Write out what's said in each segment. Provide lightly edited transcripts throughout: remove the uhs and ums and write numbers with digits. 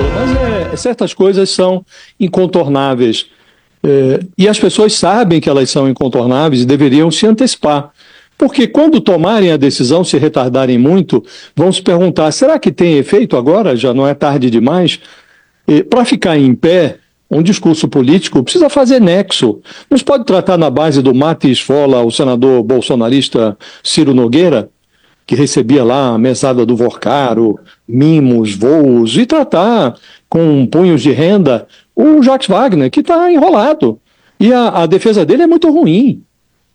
mas certas coisas são incontornáveis. E as pessoas sabem que elas são incontornáveis e deveriam se antecipar. Porque quando tomarem a decisão, se retardarem muito, vão se perguntar, será que tem efeito agora? Já não é tarde demais? Para ficar em pé, um discurso político precisa fazer nexo. Não se pode tratar na base do mate e esfola o senador bolsonarista Ciro Nogueira, que recebia lá a mesada do Vorcaro, mimos, voos, e tratar com punhos de renda o Jacques Wagner, que está enrolado. E a defesa dele é muito ruim.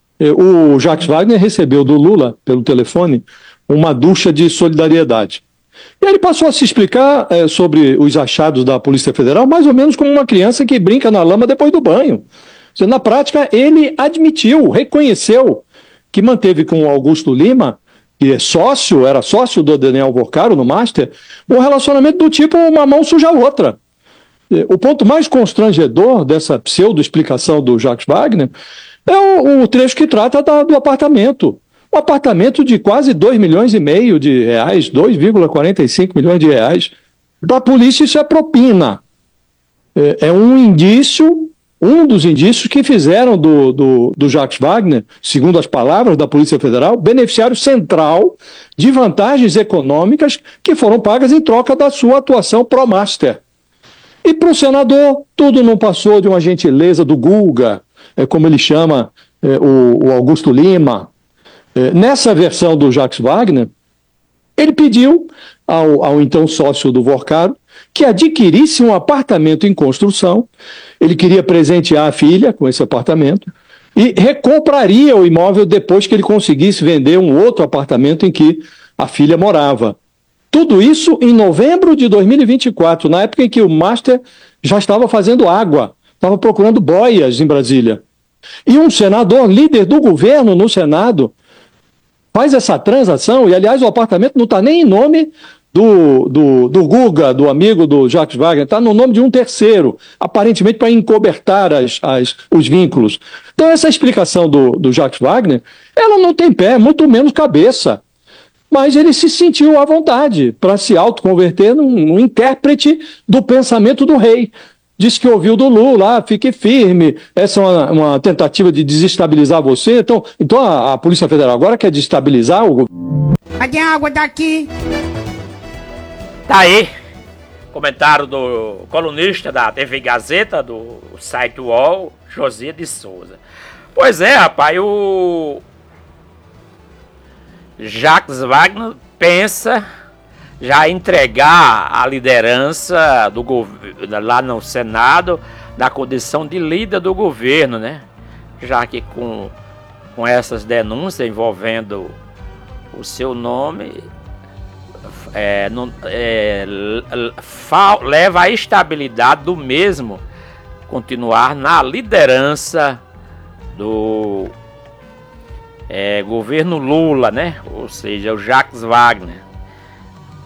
O Jacques Wagner recebeu do Lula, pelo telefone, uma ducha de solidariedade. E ele passou a se explicar sobre os achados da Polícia Federal, mais ou menos como uma criança que brinca na lama depois do banho. Na prática, ele admitiu, reconheceu que manteve com o Augusto Lima, que era sócio do Daniel Vorcaro no Master, um relacionamento do tipo uma mão suja a outra. O ponto mais constrangedor dessa pseudo-explicação do Jacques Wagner é o trecho que trata do apartamento. Um apartamento de quase 2,5 milhões de reais, 2,45 milhões de reais. Para a polícia isso é propina. É um indício, um dos indícios que fizeram do Jacques Wagner, segundo as palavras da Polícia Federal, beneficiário central de vantagens econômicas que foram pagas em troca da sua atuação pró-master. E para o senador, tudo não passou de uma gentileza do Guga, como ele chama o Augusto Lima. Nessa versão do Jacques Wagner, ele pediu ao então sócio do Vorcaro que adquirisse um apartamento em construção. Ele queria presentear a filha com esse apartamento e recompraria o imóvel depois que ele conseguisse vender um outro apartamento em que a filha morava. Tudo isso em novembro de 2024, na época em que o Master já estava fazendo água, estava procurando boias em Brasília. E um senador, líder do governo no Senado, faz essa transação, e aliás o apartamento não está nem em nome do Guga, do amigo do Jacques Wagner, está no nome de um terceiro, aparentemente para encobertar os vínculos. Então essa explicação do Jacques Wagner, ela não tem pé, muito menos cabeça. Mas ele se sentiu à vontade para se autoconverter num intérprete do pensamento do rei. Disse que ouviu do Lula, fique firme, essa é uma tentativa de desestabilizar você. Então a Polícia Federal agora quer desestabilizar o governo. Cadê a água daqui? Tá aí, comentário do colunista da TV Gazeta, do site UOL, José de Souza. Pois é, rapaz, o Jacques Wagner pensa já entregar a liderança do governo lá no Senado da condição de líder do governo, né? Já que com essas denúncias envolvendo o seu nome leva à estabilidade do mesmo continuar na liderança do governo Lula, né? Ou seja, o Jacques Wagner.